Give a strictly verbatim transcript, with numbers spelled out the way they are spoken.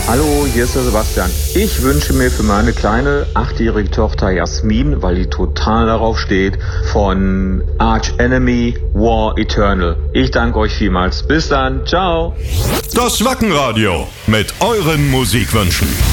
Hallo, hier ist der Sebastian. Ich wünsche mir für meine kleine achtjährige Tochter Jasmin, weil die total darauf steht, von Arch Enemy War Eternal. Ich danke euch vielmals. Bis dann. Ciao. Das Wackenradio mit euren Musikwünschen.